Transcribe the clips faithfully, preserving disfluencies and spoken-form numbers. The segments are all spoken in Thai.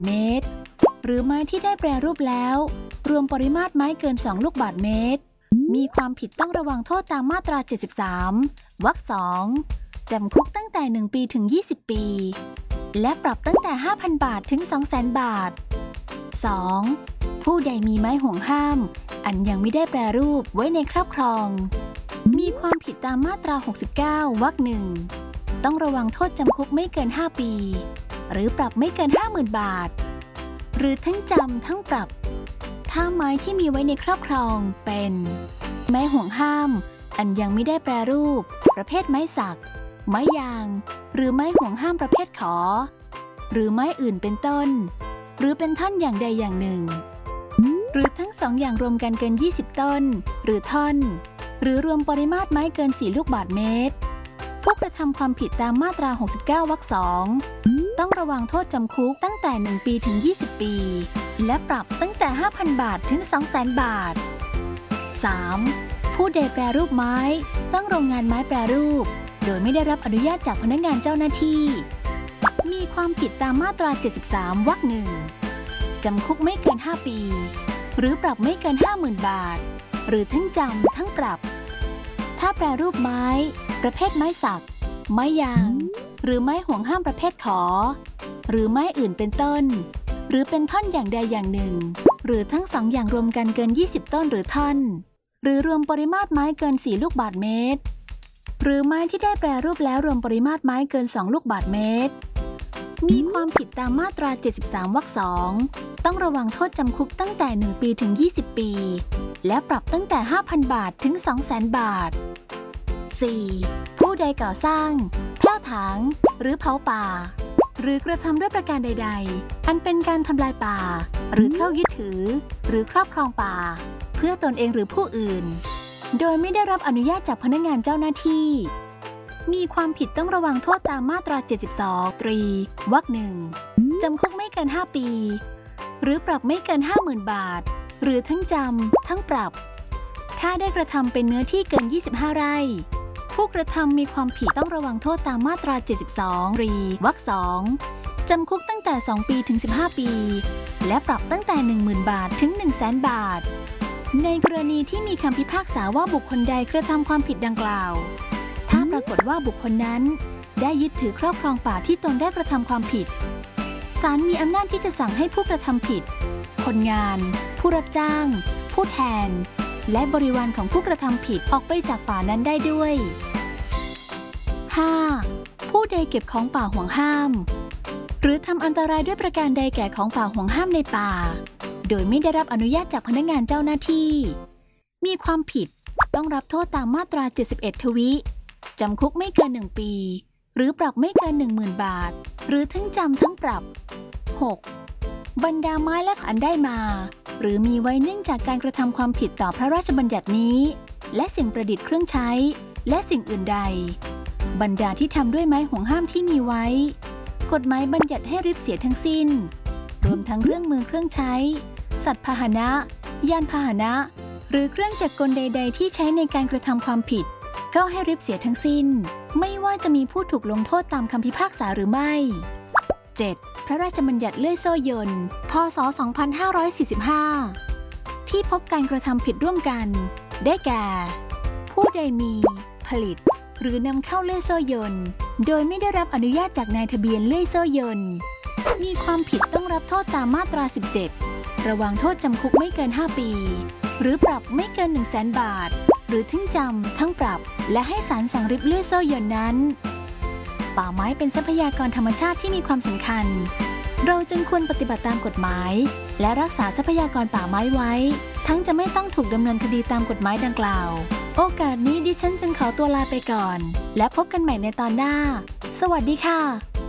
เมตรหรือไม้ที่ได้แปรรูปแล้วรวมปริมาตรไม้เกินสองลูกบาศก์เมตรมีความผิดต้องระวังโทษตามมาตราเจ็ดสิบสามวรรคสองจำคุกตั้งแต่หนึ่งปีถึงยี่สิบปีและปรับตั้งแต่ ห้าพัน บาทถึง สองแสน บาท สอง. ผู้ใดมีไม้ห่วงห้ามอันยังไม่ได้แปรรูปไว้ในครอบครองมีความผิดตามมาตราหกสิบเก้าวรรคหนึ่งต้องระวังโทษจำคุกไม่เกินห้าปีหรือปรับไม่เกิน ห้าหมื่น บาทหรือทั้งจำทั้งปรับถ้าไม้ที่มีไว้ในครอบครองเป็นไม้ห่วงห้ามอันยังไม่ได้แปรรูปประเภทไม้สักไม้ยางหรือไม้ห่วงห้ามประเภทขอหรือไม้อื่นเป็นต้นหรือเป็นท่อนอย่างใดอย่างหนึ่งหรือทั้งสองอย่างรวมกันเกินยี่สิบต้นหรือท่อนหรือรวมปริมาตรไม้เกินสี่ลูกบาศก์เมตรผู้กระทำความผิดตามมาตราหกสิบเก้าวรรคสองต้องระวังโทษจำคุกตั้งแต่หนึ่งปีถึงยี่สิบปีและปรับตั้งแต่ ห้าพัน บาทถึง สองแสน บาท สาม. ผู้ใดแปรรูปไม้ตั้งโรงงานไม้แปรรูปโดยไม่ได้รับอนุญาตจากพนักงานเจ้าหน้าที่มีความผิดตามมาตราเจ็ดสิบสามวรรคหนึ่งจำคุกไม่เกินห้าปีหรือปรับไม่เกิน ห้าหมื่น บาทหรือทั้งจำทั้งปรับถ้าแปรรูปไม้ประเภทไม้สักไม้ยางหรือไม้ห่วงห้ามประเภทขอหรือไม้อื่นเป็นต้นหรือเป็นท่อนอย่างใดอย่างหนึ่งหรือทั้งสองอย่างรวมกันเกินยี่สิบต้นหรือท่อนหรือรวมปริมาตรไม้เกินสี่ลูกบาศก์เมตรหรือไม้ที่ได้แปรรูปแล้วรวมปริมาตรไม้เกินสองลูกบาศก์เมตรมีความผิดตามมาตราเจ็ดสิบสามวรรคสองต้องระวังโทษจำคุกตั้งแต่หนึ่งปีถึงยี่สิบปีและปรับตั้งแต่ ห้าพัน บาทถึง สองแสน บาท สี่. ผู้ใดก่อสร้างแพ่วถางหรือเผาป่าหรือกระทำด้วยประการใดๆอันเป็นการทำลายป่าหรือเข้ายึดถือหรือครอบครองป่าเพื่อตนเองหรือผู้อื่นโดยไม่ได้รับอนุญาตจากพนักงานเจ้าหน้าที่มีความผิดต้องระวังโทษตามมาตราเจ็ดสิบสองตรีวรรคหนึ่งจำคุกไม่เกินห้าปีหรือปรับไม่เกิน ห้าหมื่น บาทหรือทั้งจำทั้งปรับถ้าได้กระทำเป็นเนื้อที่เกินยี่สิบห้าไร่ผู้กระทำมีความผิดต้องระวังโทษตามมาตราเจ็ดสิบสองตรีวรรคสองจำคุกตั้งแต่สองปีถึงสิบห้าปีและปรับตั้งแต่ หนึ่งหมื่น บาทถึง หนึ่งแสน บาทในกรณีที่มีคำพิพากษาว่าบุคคลใดกระทำความผิดดังกล่าวถ้าปรากฏว่าบุคคลนั้นได้ยึดถือครอบครองป่าที่ตนได้กระทำความผิดศาลมีอำนาจที่จะสั่งให้ผู้กระทำผิดคนงานผู้รับจ้างผู้แทนและบริวารของผู้กระทำผิดออกไปจากป่านั้นได้ด้วย ห้า. ผู้ใดเก็บของป่าห่วงห้ามหรือทำอันตรายด้วยประการใดแก่ของป่าห่วงห้ามในป่าโดยไม่ได้รับอนุญาตจากพนักงานเจ้าหน้าที่มีความผิดต้องรับโทษตามมาตราเจ็ดสิบเอ็ดทวิจำคุกไม่เกินหนึ่งปีหรือปรับไม่เกิน หนึ่งหมื่น บาทหรือทั้งจำทั้งปรับ หก. บรรดาไม้และอันได้มาหรือมีไว้เนื่องจากการกระทำความผิดต่อพระราชบัญญัตินี้และสิ่งประดิษฐ์เครื่องใช้และสิ่งอื่นใดบรรดาที่ทำด้วยไม้ห่วงห้ามที่มีไว้กฎหมายบัญญัติให้ริบเสียทั้งสิ้นรวมทั้งเครื่องมือเครื่องใช้สัตว์พาหนะยานพาหนะหรือเครื่องจักรกลใดๆที่ใช้ในการกระทำความผิดก็ให้ริบเสียทั้งสิ้นไม่ว่าจะมีผู้ถูกลงโทษตามคำพิพากษาหรือไม่ เจ็ด. พระราชบัญญัติเลื่อยโซ่ยนต์พ.ศ. สองพันห้าร้อยสี่สิบห้าที่พบการกระทำผิดร่วมกันได้แก่ผู้ใดมีผลิตหรือนำเข้าเลื่อยโซ่ยนต์โดยไม่ได้รับอนุญาตจากนายทะเบียนเลื่อยโซ่ยนต์มีความผิดต้องรับโทษตามมาตราสิบเจ็ดระวางโทษจำคุกไม่เกินห้าปีหรือปรับไม่เกิน หนึ่งแสน บาทหรือทั้งจำทั้งปรับและให้ศาลสั่งริบเลื่อยโซ่ยนต์นั้นป่าไม้เป็นทรัพยากรธรรมชาติที่มีความสำคัญเราจึงควรปฏิบัติตามกฎหมายและรักษาทรัพยากรป่าไม้ไว้ทั้งจะไม่ต้องถูกดำเนินคดีตามกฎหมายดังกล่าวโอกาสนี้ดิฉันจึงขอตัวลาไปก่อนและพบกันใหม่ในตอนหน้าสวัสดีค่ะ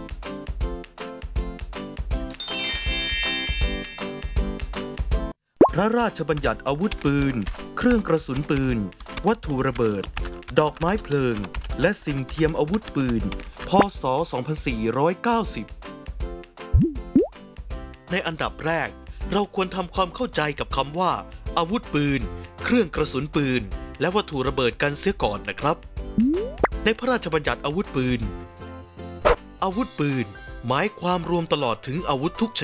พระราชบัญญัติอาวุธปืนเครื่องกระสุนปืนวัตถุระเบิดดอกไม้เพลิงและสิ่งเทียมอาวุธปืนพ.ศ. สองพันสี่ร้อยเก้าสิบในอันดับแรกเราควรทำความเข้าใจกับคำว่าอาวุธปืนเครื่องกระสุนปืนและวัตถุระเบิดกันเสียก่อนนะครับในพระราชบัญญัติอาวุธปืนอาวุธปืนหมายความรวมตลอดถึงอาวุธทุกชนิด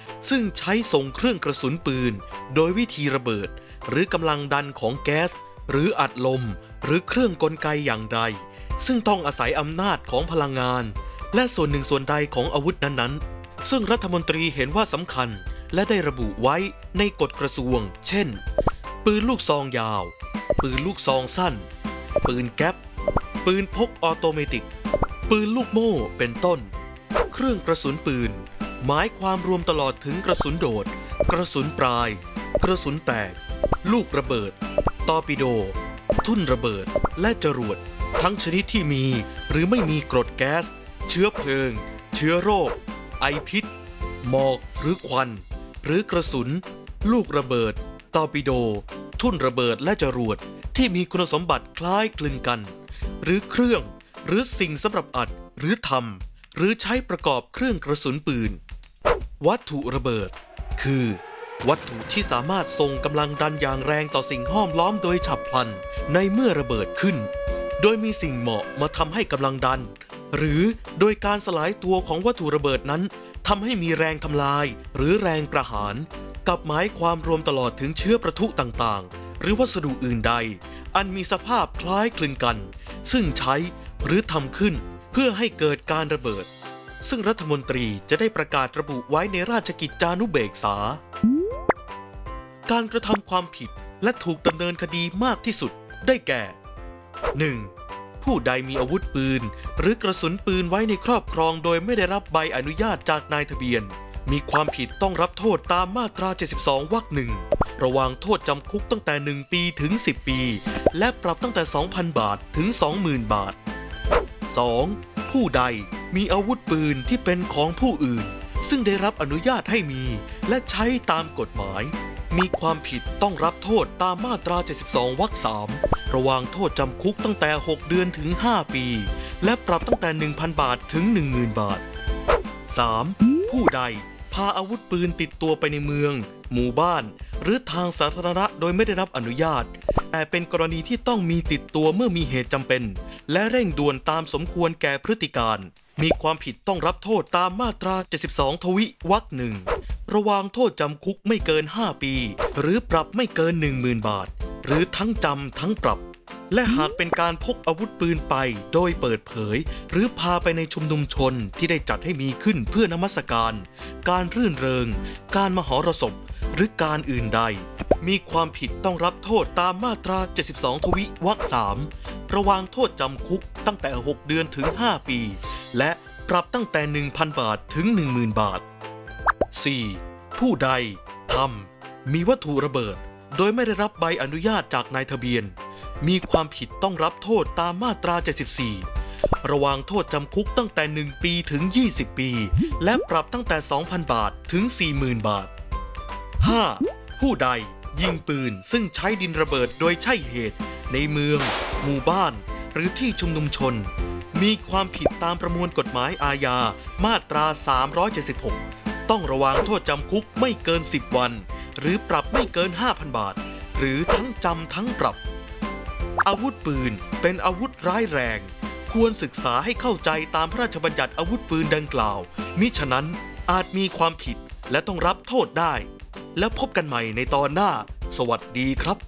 ซึ่งใช้ส่งเครื่องกระสุนปืนโดยวิธีระเบิดหรือกำลังดันของแก๊สหรืออัดลมหรือเครื่องกลไกอย่างใดซึ่งต้องอาศัยอำนาจของพลังงานและส่วนหนึ่งส่วนใดของอาวุธนั้นๆซึ่งรัฐมนตรีเห็นว่าสำคัญและได้ระบุไว้ในกฎกระทรวงเช่นปืนลูกซองยาวปืนลูกซองสั้นปืนแก๊ปปืนพกออโตเมติกปืนลูกโม่เป็นต้นเครื่องกระสุนปืนหมายความรวมตลอดถึงกระสุนโดดกระสุนปลายกระสุนแตกลูกระเบิดตอร์ปิโดทุ่นระเบิดและจรวดทั้งชนิดที่มีหรือไม่มีกรดแก๊สเชื้อเพลิงเชื้อโรคไอพิษหมอกหรือควันหรือกระสุนลูกระเบิดตอร์ปิโดทุ่นระเบิดและจรวดที่มีคุณสมบัติคล้ายคลึงกันหรือเครื่องหรือสิ่งสำหรับอัดหรือทำหรือใช้ประกอบเครื่องกระสุนปืนวัตถุระเบิดคือวัตถุที่สามารถส่งกำลังดันอย่างแรงต่อสิ่งห้อมล้อมโดยฉับพลันในเมื่อระเบิดขึ้นโดยมีสิ่งเหมาะมาทำให้กำลังดันหรือโดยการสลายตัวของวัตถุระเบิดนั้นทำให้มีแรงทำลายหรือแรงประหารกับหมายความรวมตลอดถึงเชื้อประทุต่างๆหรือวัสดุอื่นใดอันมีสภาพคล้ายคลึงกันซึ่งใช้หรือทำขึ้นเพื่อให้เกิดการระเบิดซึ่งรัฐมนตรีจะได้ประกาศระบุไว้ในราชกิจจานุเบกษาการกระทำความผิดและถูกดำเนินคดีมากที่สุดได้แก่ หนึ่ง. ผู้ใดมีอาวุธปืนหรือกระสุนปืนไว้ในครอบครองโดยไม่ได้รับใบอนุญาตจากนายทะเบียนมีความผิดต้องรับโทษตามมาตราเจ็ดสิบสองวรรคหนึ่งระวางโทษจำคุกตั้งแต่หนึ่งปีถึงสิบปีและปรับตั้งแต่ สองพัน บาทถึง สองหมื่น บาท สอง. ผู้ใดมีอาวุธปืนที่เป็นของผู้อื่นซึ่งได้รับอนุญาตให้มีและใช้ตามกฎหมายมีความผิดต้องรับโทษตามมาตราเจ็ดสิบสองวรรคสามระวางโทษจำคุกตั้งแต่หกเดือนถึงห้าปีและปรับตั้งแต่ หนึ่งพัน บาทถึง หนึ่งหมื่น บาท สาม. ผู้ใดพาอาวุธปืนติดตัวไปในเมืองหมู่บ้านหรือทางสาธารณะโดยไม่ได้รับอนุญาตแต่เป็นกรณีที่ต้องมีติดตัวเมื่อมีเหตุจำเป็นและเร่งด่วนตามสมควรแก่พฤติการมีความผิดต้องรับโทษตามมาตราเจ็ดสิบสองทวิวรรคหนึ่งระวางโทษจำคุกไม่เกินห้าปีหรือปรับไม่เกิน หนึ่งหมื่น บาทหรือทั้งจำทั้งปรับและหากเป็นการพกอาวุธปืนไปโดยเปิดเผยหรือพาไปในชุมนุมชนที่ได้จัดให้มีขึ้นเพื่อนมัสการการรื่นเริงการมหรสพหรือการอื่นใดมีความผิดต้องรับโทษตามมาตราเจ็ดสิบสองทวิวรรคสามระวางโทษจำคุกตั้งแต่หกเดือนถึงห้าปีและปรับตั้งแต่ หนึ่งพัน บาทถึง หนึ่งหมื่น บาท สี่. ผู้ใดทำมีวัตถุระเบิดโดยไม่ได้รับใบอนุญาตจากนายทะเบียนมีความผิดต้องรับโทษตามมาตราเจ็ดสิบสี่ระวางโทษจำคุกตั้งแต่หนึ่งปีถึงยี่สิบปีและปรับตั้งแต่ สองพัน บาทถึง สี่หมื่น บาท ห้า. ผู้ใดยิงปืนซึ่งใช้ดินระเบิดโดยใช่เหตุในเมืองหมู่บ้านหรือที่ชุมนุมชนมีความผิดตามประมวลกฎหมายอาญามาตราสามร้อยเจ็ดสิบหกต้องระวางโทษจำคุกไม่เกินสิบวันหรือปรับไม่เกิน ห้าพัน บาทหรือทั้งจำทั้งปรับอาวุธปืนเป็นอาวุธร้ายแรงควรศึกษาให้เข้าใจตามพระราชบัญญัติอาวุธปืนดังกล่าวมิฉะนั้นอาจมีความผิดและต้องรับโทษได้แล้วพบกันใหม่ในตอนหน้าสวัสดีครับ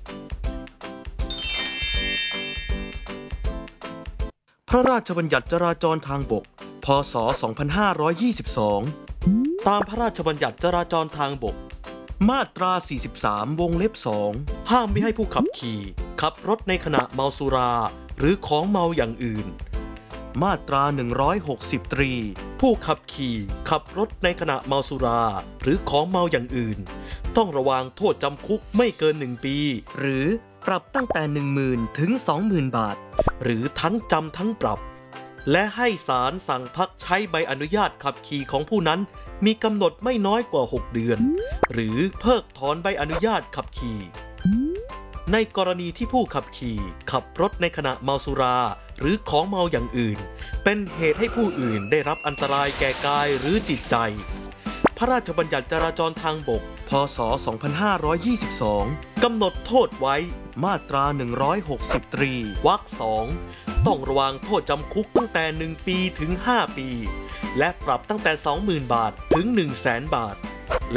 พระราชบัญญัติจราจรทางบกพ.ศ. สองพันห้าร้อยยี่สิบสองตามพระราชบัญญัติจราจรทางบกมาตราสี่สิบสามวงเล็บสองห้ามไม่ให้ผู้ขับขี่ขับรถในขณะเมาสุราหรือของเมาอย่างอื่นมาตราหนึ่งร้อยหกสิบตรีผู้ขับขี่ขับรถในขณะเมาสุราหรือของเมาอย่างอื่นต้องระวางโทษจำคุกไม่เกินหนึ่งปีหรือปรับตั้งแต่ หนึ่งหมื่น ถึง สองหมื่น บาทหรือทั้งจำทั้งปรับและให้ศาลสั่งพักใช้ใบอนุญาตขับขี่ของผู้นั้นมีกำหนดไม่น้อยกว่าหกเดือนหรือเพิกถอนใบอนุญาตขับขี่ในกรณีที่ผู้ขับขี่ขับรถในขณะเมาสุราหรือของเมาอย่างอื่นเป็นเหตุให้ผู้อื่นได้รับอันตรายแก่กายหรือจิตใจพระราชบัญญัติจราจรทางบกพ.ศ. สองพันห้าร้อยยี่สิบสองกำหนดโทษไว้มาตราหนึ่งร้อยหกสิบตรีวรรคสองต้องระวางโทษจำคุกตั้งแต่หนึ่งปีถึงห้าปีและปรับตั้งแต่ สองหมื่น บาทถึง หนึ่งแสน บาท